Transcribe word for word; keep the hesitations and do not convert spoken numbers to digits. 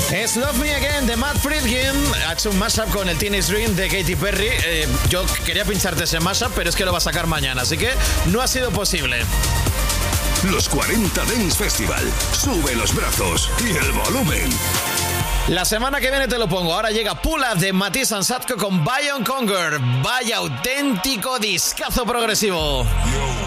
Es Love Me Again de Matt Friedkin. Ha hecho un mashup con el Teenage Dream de Katy Perry. Eh, yo quería pincharte ese mashup, pero es que lo va a sacar mañana, así que no ha sido posible. Los cuarenta Dance Festival. Sube los brazos y el volumen. La semana que viene te lo pongo. Ahora llega Pull Up de Matisse and Sadko con Buy and Conquer. Vaya auténtico discazo progresivo. Yo.